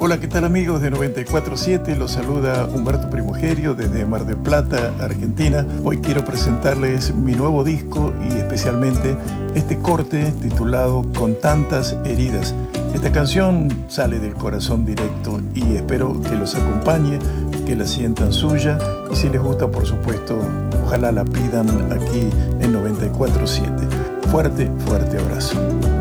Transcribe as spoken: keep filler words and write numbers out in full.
Hola, ¿qué tal amigos de noventa y cuatro siete? Los saluda Humberto Primogerio desde Mar del Plata, Argentina. Hoy quiero presentarles mi nuevo disco y especialmente este corte titulado Con tantas heridas. Esta canción sale del corazón directo y espero que los acompañe, que la sientan suya y si les gusta, por supuesto, ojalá la pidan aquí en noventa y cuatro siete. Fuerte, fuerte abrazo.